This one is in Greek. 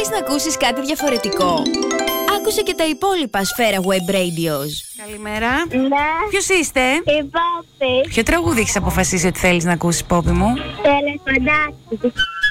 Θέλεις να ακούσεις κάτι διαφορετικό? Άκουσε και τα υπόλοιπα Σφαίρα Web Radios. Καλημέρα. Ναι. Ποιος είστε? Η Πόπη. Ποιο τραγούδι έχεις αποφασίσει ότι θέλεις να ακούσεις, Πόπη μου? Τελεφωνάκι.